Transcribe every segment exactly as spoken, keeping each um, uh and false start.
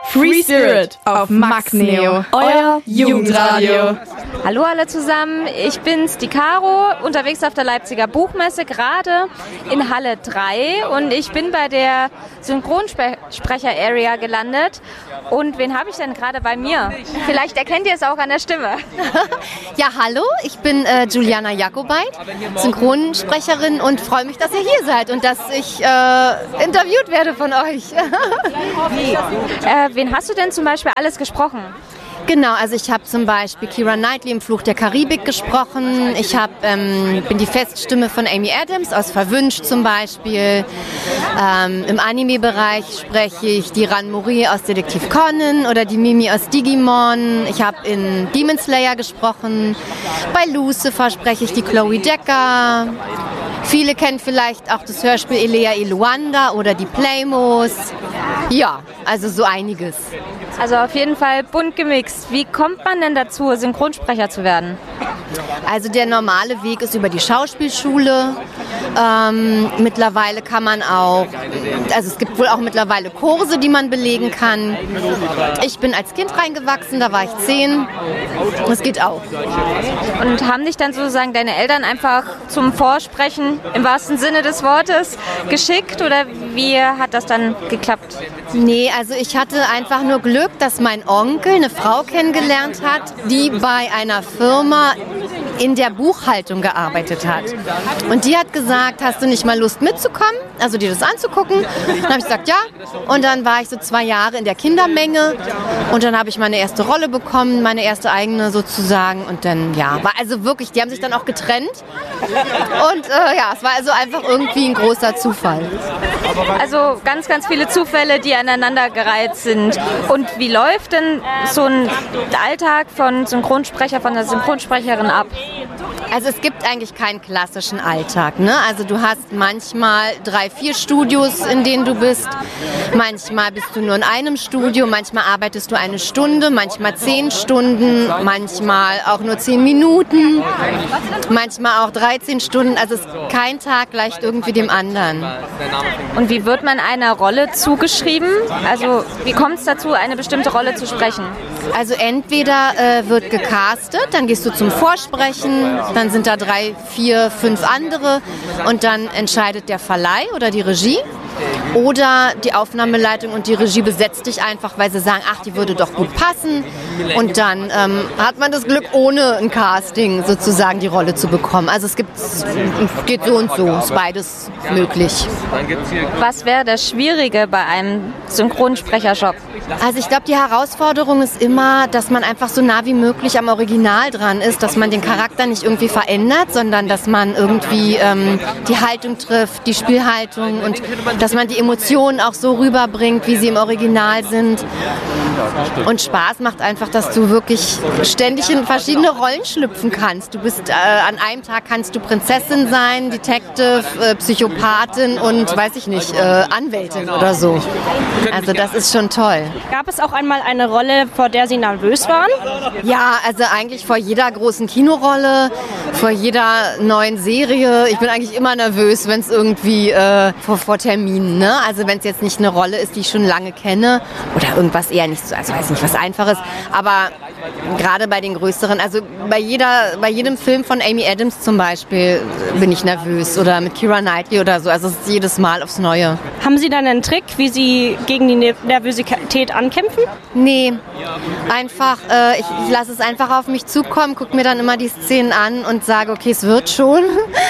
Free Spirit auf Max Neo, euer Jugendradio. Hallo alle zusammen, ich bin's, die Caro, unterwegs auf der Leipziger Buchmesse, gerade in Halle drei und ich bin bei der Synchronsprecher-Area gelandet. Und wen habe ich denn gerade bei mir? Vielleicht erkennt ihr es auch an der Stimme. Ja, hallo, ich bin äh, Juliana Jakobait, Synchronsprecherin und freue mich, dass ihr hier seid und dass ich äh, interviewt werde von euch. äh, wen hast du denn zum Beispiel alles gesprochen? Genau, also ich habe zum Beispiel Keira Knightley im Fluch der Karibik gesprochen. Ich hab, ähm, bin die Feststimme von Amy Adams aus Verwünscht zum Beispiel. Ähm, Im Anime-Bereich spreche ich die Ran-Mori aus Detektiv Conan oder die Mimi aus Digimon. Ich habe in Demon Slayer gesprochen. Bei Lucifer spreche ich die Chloe Decker. Viele kennen vielleicht auch das Hörspiel Elea Iluanda oder die Playmos. Ja, also so einiges. Also auf jeden Fall bunt gemixt. Wie kommt man denn dazu, Synchronsprecher zu werden? Also der normale Weg ist über die Schauspielschule. Ähm, mittlerweile kann man auch, also es gibt wohl auch mittlerweile Kurse, die man belegen kann. Ich bin als Kind reingewachsen, da war ich zehn. Das geht auch. Und haben dich dann sozusagen deine Eltern einfach zum Vorsprechen im wahrsten Sinne des Wortes geschickt oder wie hat das dann geklappt? Nee, also ich hatte einfach nur Glück, dass mein Onkel eine Frau kennengelernt hat, die bei einer Firma in der Buchhaltung gearbeitet hat. Und die hat gesagt, hast du nicht mal Lust mitzukommen, also dir das anzugucken? Dann habe ich gesagt, ja. Und dann war ich so zwei Jahre in der Kindermenge und dann habe ich meine erste Rolle bekommen, meine erste eigene sozusagen. Und dann, ja, war also wirklich, die haben sich dann auch getrennt. Und äh, ja, es war also einfach irgendwie ein großer Zufall. Also ganz, ganz viele Zufälle, die aneinandergereiht sind. Und wie läuft denn so ein Alltag von Synchronsprecher, von der Synchronsprecherin ab? Also es gibt eigentlich keinen klassischen Alltag, ne? Also du hast manchmal drei, vier Studios, in denen du bist. Manchmal bist du nur in einem Studio, manchmal arbeitest du eine Stunde, manchmal zehn Stunden, manchmal auch nur zehn Minuten, manchmal auch dreizehn Stunden. Also es ist kein Tag gleich irgendwie dem anderen. Und wie wird man einer Rolle zugeschrieben? Also wie kommt es dazu, eine bestimmte Rolle zu sprechen? Also entweder äh, wird gecastet, dann gehst du zum Vorsprechen, dann sind da drei, vier, fünf andere und dann entscheidet der Verleih oder die Regie. Oder die Aufnahmeleitung und die Regie besetzt dich einfach, weil sie sagen, ach, die würde doch gut passen. Und dann ähm, hat man das Glück, ohne ein Casting sozusagen die Rolle zu bekommen. Also es gibt, es geht so und so, ist beides möglich. Was wäre das Schwierige bei einem Synchronsprecherjob? Also ich glaube, die Herausforderung ist immer, dass man einfach so nah wie möglich am Original dran ist, dass man den Charakter nicht irgendwie verändert, sondern dass man irgendwie ähm, die Haltung trifft, die Spielhaltung und dass man die Emotionen auch so rüberbringt, wie sie im Original sind. Und Spaß macht einfach, dass du wirklich ständig in verschiedene Rollen schlüpfen kannst. Du bist äh, an einem Tag kannst du Prinzessin sein, Detective, äh, Psychopathin und weiß ich nicht, äh, Anwältin oder so. Also das ist schon toll. Gab es auch einmal eine Rolle, vor der Sie nervös waren? Ja, also eigentlich vor jeder großen Kinorolle, vor jeder neuen Serie. Ich bin eigentlich immer nervös, wenn es irgendwie äh, vor, vor Terminen, ne? Also wenn es jetzt nicht eine Rolle ist, die ich schon lange kenne oder irgendwas eher nicht so, also weiß nicht, was Einfaches, aber gerade bei den größeren, also bei jeder, bei jedem Film von Amy Adams zum Beispiel bin ich nervös oder mit Keira Knightley oder so, also es ist jedes Mal aufs Neue. Haben Sie dann einen Trick, wie Sie gegen die Nervosität ankämpfen? Nee, einfach, äh, ich, ich lasse es einfach auf mich zukommen, gucke mir dann immer die Szenen an und sage, okay, es wird schon.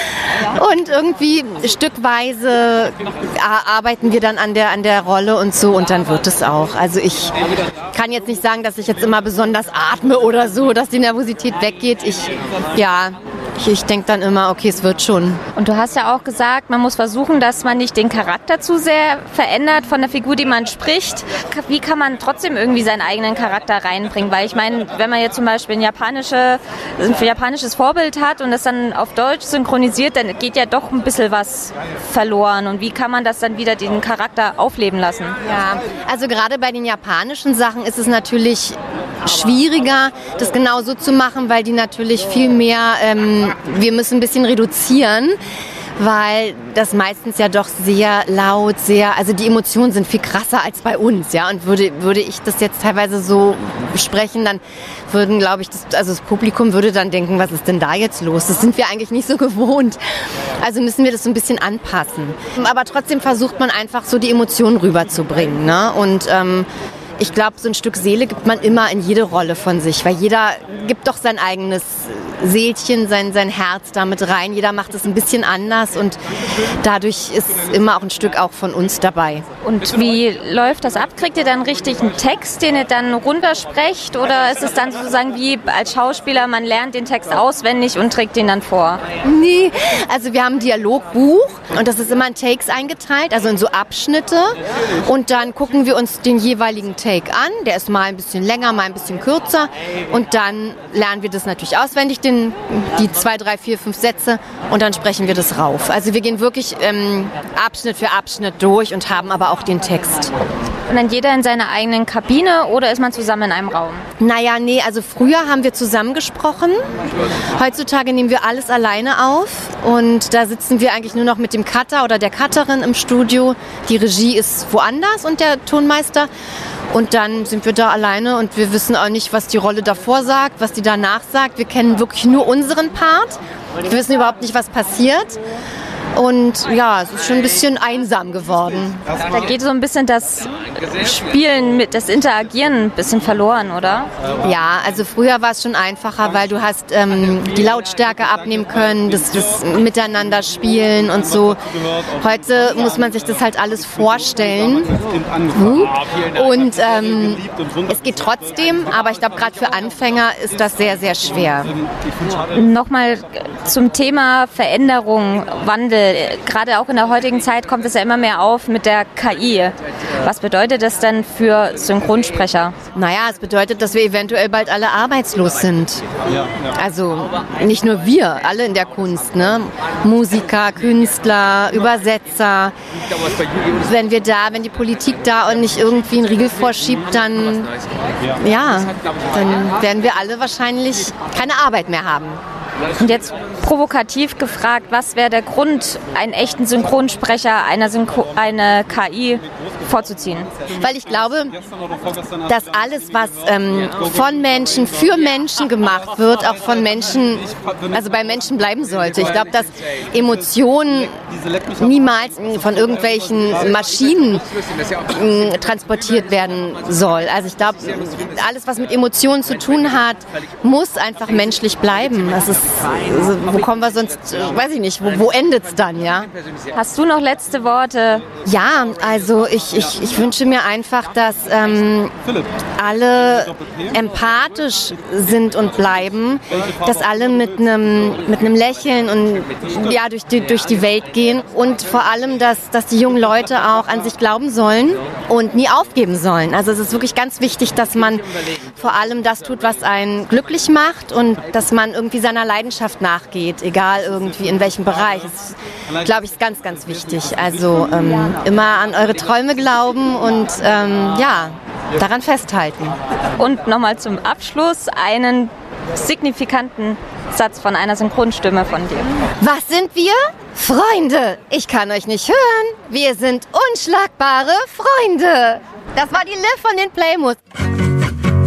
Und irgendwie stückweise arbeiten wir dann an der, an der Rolle und so und dann wird es auch. Also ich kann jetzt nicht sagen, dass ich jetzt immer besonders atme oder so, dass die Nervosität weggeht. Ich, ja, ich, ich denke dann immer, okay, es wird schon. Und du hast ja auch gesagt, man muss versuchen, dass man nicht den Charakter zu sehr verändert von der Figur, die man spricht. Wie kann man trotzdem irgendwie seinen eigenen Charakter reinbringen? Weil ich meine, wenn man jetzt zum Beispiel ein, japanische, ein japanisches Vorbild hat und das dann auf Deutsch synchronisiert, dann geht ja doch ein bisschen was verloren. Und wie kann man das dann wieder den Charakter aufleben lassen? Ja, also gerade bei den japanischen Sachen ist es natürlich schwieriger, das genau so zu machen, weil die natürlich viel mehr, ähm, wir müssen ein bisschen reduzieren, weil das meistens ja doch sehr laut, sehr, also die Emotionen sind viel krasser als bei uns, ja, und würde, würde ich das jetzt teilweise so sprechen, dann würden, glaube ich, das, also das Publikum würde dann denken, was ist denn da jetzt los? Das sind wir eigentlich nicht so gewohnt. Also müssen wir das so ein bisschen anpassen. Aber trotzdem versucht man einfach so die Emotionen rüberzubringen, ne? Und ähm, ich glaube, so ein Stück Seele gibt man immer in jede Rolle von sich, weil jeder gibt doch sein eigenes Seelchen, sein, sein Herz damit rein. Jeder macht es ein bisschen anders und dadurch ist immer auch ein Stück auch von uns dabei. Und wie läuft das ab? Kriegt ihr dann richtig einen Text, den ihr dann runtersprecht, oder ist es dann sozusagen wie als Schauspieler, man lernt den Text auswendig und trägt den dann vor? Nee, also wir haben ein Dialogbuch und das ist immer in Takes eingeteilt, also in so Abschnitte, und dann gucken wir uns den jeweiligen Take an. Der ist mal ein bisschen länger, mal ein bisschen kürzer, und dann lernen wir das natürlich auswendig, den, die zwei, drei, vier, fünf Sätze, und dann sprechen wir das rauf. Also wir gehen wirklich ähm, Abschnitt für Abschnitt durch und haben aber auch den Text. Und dann jeder in seiner eigenen Kabine, oder ist man zusammen in einem Raum? Naja, nee, also früher haben wir zusammen gesprochen. Heutzutage nehmen wir alles alleine auf und da sitzen wir eigentlich nur noch mit dem Cutter oder der Cutterin im Studio. Die Regie ist woanders und der Tonmeister. Und dann sind wir da alleine und wir wissen auch nicht, was die Rolle davor sagt, was die danach sagt. Wir kennen wirklich nur unseren Part. Wir wissen überhaupt nicht, was passiert. Und ja, es ist schon ein bisschen einsam geworden. Da geht so ein bisschen das Spielen, mit das Interagieren ein bisschen verloren, oder? Ja, also früher war es schon einfacher, weil du hast ähm, die Lautstärke abnehmen können, das, das Miteinander spielen und so. Heute muss man sich das halt alles vorstellen. Und ähm, es geht trotzdem, aber ich glaube, gerade für Anfänger ist das sehr, sehr schwer. Nochmal zum Thema Veränderung, Wandel. Gerade auch in der heutigen Zeit kommt es ja immer mehr auf mit der K I. Was bedeutet das denn für Synchronsprecher? Naja, es bedeutet, dass wir eventuell bald alle arbeitslos sind. Also nicht nur wir, alle in der Kunst, ne? Musiker, Künstler, Übersetzer. Wenn wir da, wenn die Politik da und nicht irgendwie einen Riegel vorschiebt, dann, ja, dann werden wir alle wahrscheinlich keine Arbeit mehr haben. Und jetzt provokativ gefragt, was wäre der Grund, einen echten Synchronsprecher einer Synchro- eine K I vorzuziehen? Weil ich glaube, dass alles, was ähm, von Menschen für Menschen gemacht wird, auch von Menschen, also bei Menschen bleiben sollte. Ich glaube, dass Emotionen niemals von irgendwelchen Maschinen äh, transportiert werden soll. Also ich glaube, alles, was mit Emotionen zu tun hat, muss einfach menschlich bleiben. Das ist, also, wo kommen wir sonst, weiß ich nicht, wo, wo endet es dann, ja? Hast du noch letzte Worte? Ja, also ich, ich, ich wünsche mir einfach, dass ähm, alle empathisch sind und bleiben, dass alle mit einem mit einem Lächeln und ja durch die, durch die Welt gehen, und vor allem, dass, dass die jungen Leute auch an sich glauben sollen und nie aufgeben sollen. Also es ist wirklich ganz wichtig, dass man vor allem das tut, was einen glücklich macht, und dass man irgendwie seiner Leidenschaft nachgeht, egal irgendwie in welchem Bereich. Das, glaube ich, ist ganz, ganz wichtig. Also ähm, immer an eure Träume glauben und ähm, ja, daran festhalten. Und nochmal zum Abschluss einen signifikanten Satz von einer Synchronstimme von dir. Was sind wir? Freunde! Ich kann euch nicht hören. Wir sind unschlagbare Freunde. Das war die Liv von den Playmus.